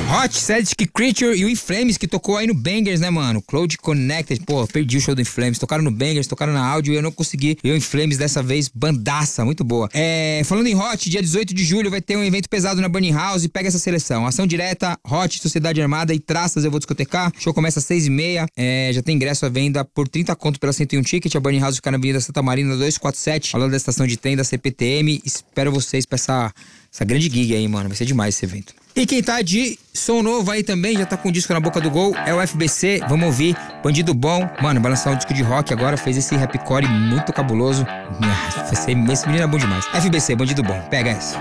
Hot, Celtic Creature e o Inflames, que tocou aí no Bangers, né, mano? Cloud Connected, pô, perdi o show do Inflames. Tocaram no Bangers, tocaram na áudio e eu não consegui. E o Inflames dessa vez, bandaça, muito boa. Falando em Hot, dia 18 de julho vai ter um evento pesado na Burning House. Pega essa seleção. Ação direta, Hot, Sociedade Armada e Traças, eu vou discotecar. O show começa às 6h30. Já tem ingresso à venda por 30 conto pela 101 Ticket. A Burning House fica na Avenida Santa Marina 247, ao lado da estação de trem da CPTM. Espero vocês pra essa grande gig aí, mano. Vai ser demais esse evento. E quem tá de som novo aí também, já tá com o disco na boca do gol, é o FBC. Vamos ouvir Bandido Bom. Mano, vai lançar um disco de rock agora, fez esse rapcore muito cabuloso. Esse menino é bom demais. FBC, Bandido Bom. Pega essa.